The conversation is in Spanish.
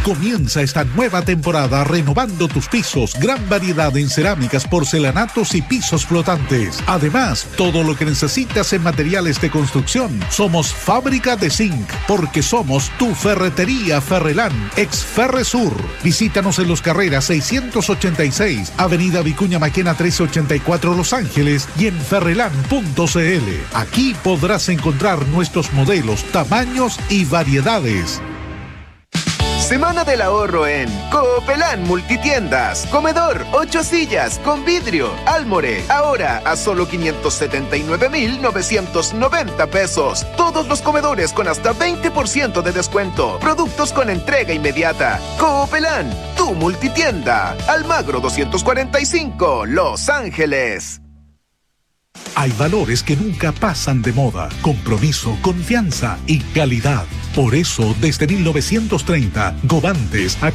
Comienza esta nueva temporada renovando tus pisos, gran variedad en cerámicas, porcelanatos y pisos flotantes. Además, todo lo que necesitas en materiales de construcción. Somos Fábrica de Zinc, porque somos tu ferretería Ferrelán, ex Ferresur. Visítanos en Los Carreras 686, Avenida Vicuña Maquena 1384 Los Ángeles y en ferrelán.cl. Aquí podrás encontrar nuestros modelos, tamaños y variedades. Semana del ahorro en Coopelán Multitiendas. Comedor, 8 sillas con vidrio, Almore. Ahora a solo 579,990 pesos. Todos los comedores con hasta 20% de descuento. Productos con entrega inmediata. Coopelán, tu multitienda. Almagro 245, Los Ángeles. Hay valores que nunca pasan de moda: compromiso, confianza y calidad. Por eso, desde 1930, Govantes ha